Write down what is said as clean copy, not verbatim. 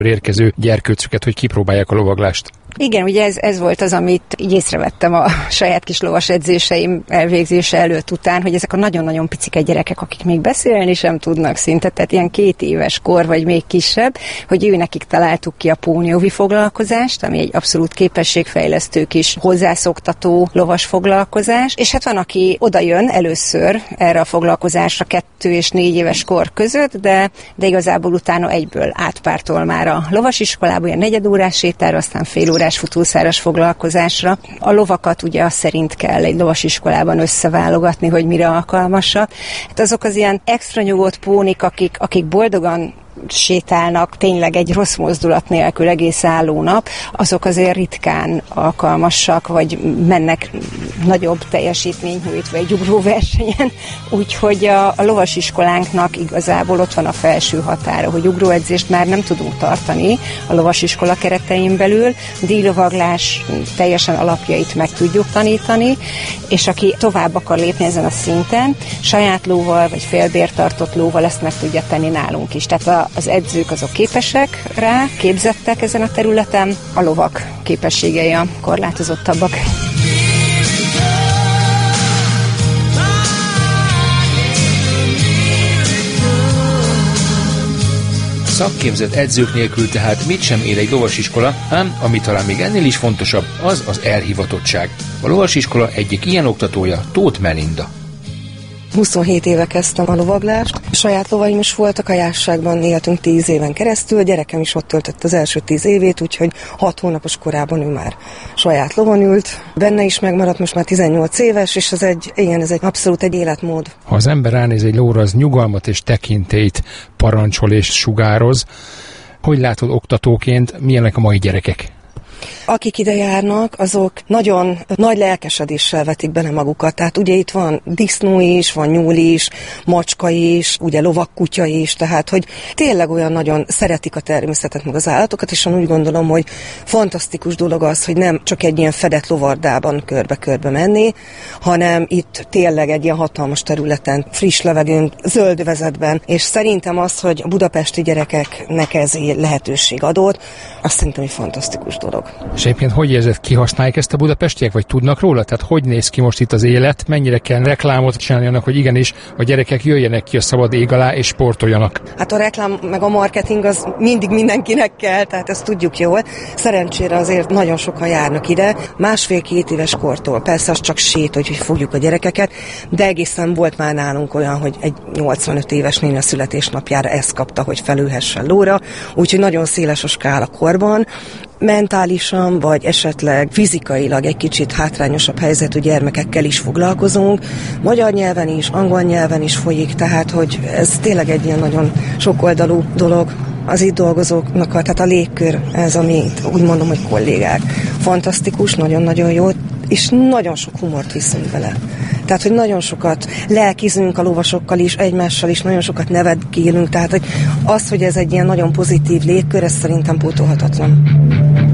érkező gyerkőcöket, hogy kipróbálják a lovaglást. Igen, ugye ez volt az, amit így észrevettem a saját kis lovas edzéseim elvégzése előtt után, hogy ezek a nagyon-nagyon picike gyerekek, akik még beszélni sem tudnak szinte, tehát ilyen 2 éves kor, vagy még kisebb, hogy nekik találtuk ki a pónióvi foglalkozást, ami egy abszolút képességfejlesztő kis hozzászoktató lovas foglalkozás, és hát van, aki oda jön először erre a foglalkozásra 2 és 4 éves kor között, de igazából utána egyből átpártol már a lovasiskolába, ilyen 4 órás sétára, aztán fél órás futószáras foglalkozásra. A lovakat ugye azt szerint kell egy lovasiskolában összeválogatni, hogy mire alkalmasak. Hát azok az ilyen extra nyugodt pónik, akik boldogan sétálnak tényleg egy rossz mozdulat nélkül egész álló nap, azok azért ritkán alkalmasak, vagy mennek nagyobb teljesítményt nyújtva egy ugróversenyen. Úgyhogy a lovasiskolánknak igazából ott van a felső határa, hogy ugróedzést már nem tudunk tartani a lovasiskola keretein belül. Díjlovaglás teljesen alapjait meg tudjuk tanítani, és aki tovább akar lépni ezen a szinten, saját lóval, vagy félbértartott lóval ezt meg tudja tenni nálunk is. Tehát az edzők azok képesek rá, képzettek ezen a területen, a lovak képességei a korlátozottabbak. Szakképzett edzők nélkül tehát mit sem ér egy lovasiskola, ám ami talán még ennél is fontosabb, az elhivatottság. A lovasiskola egyik ilyen oktatója Tóth Melinda. 27 éve kezdtem a lovaglást. Saját lovaim is voltak, a Jásságban éltünk 10 éven keresztül, a gyerekem is ott töltött az első 10 évét, úgyhogy 6 hónapos korában ő már saját lovon ült. Benne is megmaradt, most már 18 éves, és ez egy abszolút egy életmód. Ha az ember ránéz egy lóra, az nyugalmat és tekintélyt parancsol és sugároz. Hogy látod oktatóként, milyenek a mai gyerekek? Akik ide járnak, azok nagyon nagy lelkesedéssel vetik bele magukat. Tehát ugye itt van disznó is, van nyúl is, macska is, ugye lovakkutya is, tehát hogy tényleg olyan nagyon szeretik a természetet, meg az állatokat, és úgy gondolom, hogy fantasztikus dolog az, hogy nem csak egy ilyen fedett lovardában körbe-körbe menni, hanem itt tényleg egy ilyen hatalmas területen, friss levegőn, zöld övezetben, és szerintem az, hogy a budapesti gyerekeknek ez lehetőség adott, azt szerintem egy fantasztikus dolog. És egyébként hogy érzed, kihasználják ezt a budapestiek, vagy tudnak róla? Tehát hogy néz ki most itt az élet? Mennyire kell reklámot csinálni annak, hogy igenis a gyerekek jöjjenek ki a szabad ég alá és sportoljanak? Hát a reklám meg a marketing az mindig mindenkinek kell, tehát ezt tudjuk jól. Szerencsére azért nagyon sokan járnak ide, 1,5-2 éves kortól. Persze az csak sét, hogy fogjuk a gyerekeket, de egészen volt már nálunk olyan, hogy egy 85 éves néni a születésnapjára ezt kapta, hogy felülhessen lóra, úgyhogy nagyon széles a skála korban. Mentálisan, vagy esetleg fizikailag egy kicsit hátrányosabb helyzetű gyermekekkel is foglalkozunk. Magyar nyelven is, angol nyelven is folyik, tehát hogy ez tényleg egy ilyen nagyon sokoldalú dolog. Az itt dolgozóknak, tehát a légkör, ez ami úgy mondom, hogy kollégák. Fantasztikus, nagyon-nagyon jó, és nagyon sok humort viszünk bele. Tehát, hogy nagyon sokat lelkizünk a lovasokkal is, egymással is, nagyon sokat nevetgélünk, tehát hogy az, hogy ez egy ilyen nagyon pozitív légkör, ez szerintem pótolhatatlan.